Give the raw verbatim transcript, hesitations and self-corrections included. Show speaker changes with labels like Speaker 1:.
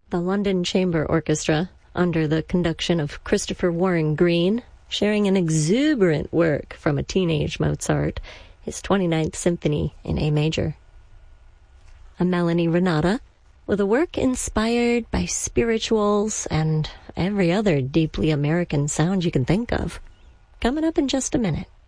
Speaker 1: The London Chamber Orchestra, under the conduction of Christopher Warren Green, sharing an exuberant work from a teenage Mozart, his twenty-ninth Symphony in A major. A Melanie Renata, with a work inspired by spirituals and every other deeply American sound you can think of. Coming up in just a minute.